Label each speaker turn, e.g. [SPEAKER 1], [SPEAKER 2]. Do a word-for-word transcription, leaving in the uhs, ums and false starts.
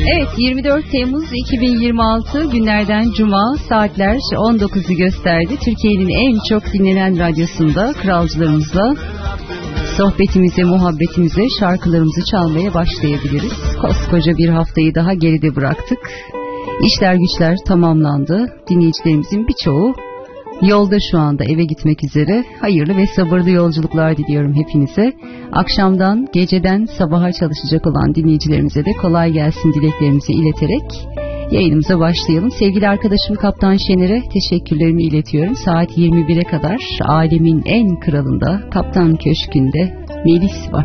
[SPEAKER 1] Evet, yirmi dört Temmuz iki bin yirmi altı günlerden Cuma, saatler on dokuzu gösterdi. Türkiye'nin en çok dinlenen radyosunda kralcılarımızla sohbetimize, muhabbetimize, şarkılarımızı çalmaya başlayabiliriz. Koskoca bir haftayı daha geride bıraktık. İşler güçler tamamlandı. Dinleyicilerimizin birçoğu yolda şu anda eve gitmek üzere. Hayırlı ve sabırlı yolculuklar diliyorum hepinize. Akşamdan, geceden sabaha çalışacak olan dinleyicilerimize de kolay gelsin dileklerimizi ileterek yayınımıza başlayalım. Sevgili arkadaşım Kaptan Şener'e teşekkürlerimi iletiyorum. Saat yirmi bire kadar alemin en kralında, Kaptan Köşkü'nde Melis var.